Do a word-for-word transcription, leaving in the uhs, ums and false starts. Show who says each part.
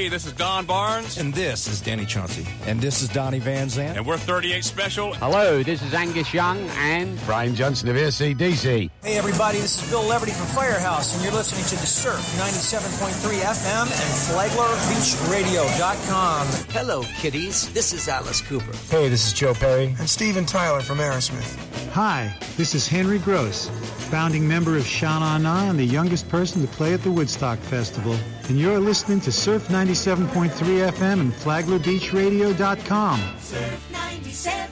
Speaker 1: Hey, this is Don Barnes.
Speaker 2: And this is Danny Chauncey.
Speaker 3: And this is Donnie Van Zandt.
Speaker 1: And we're thirty-eight Special.
Speaker 4: Hello, this is Angus Young and
Speaker 5: Brian Johnson of A C D C.
Speaker 6: Hey, everybody, this is Bill Leverty from Firehouse, and you're listening to The Surf, ninety-seven point three F M and Flagler Beach Radio dot com.
Speaker 7: Hello, kiddies. This is Alice Cooper.
Speaker 8: Hey, this is Joe Perry.
Speaker 9: And Steven Tyler from Aerosmith.
Speaker 10: Hi, this is Henry Gross, founding member of Sha Na Na and the youngest person to play at the Woodstock Festival. And you're listening to Surf ninety-seven point three F M and Flagler Beach Radio dot com.
Speaker 11: Surf ninety-seven.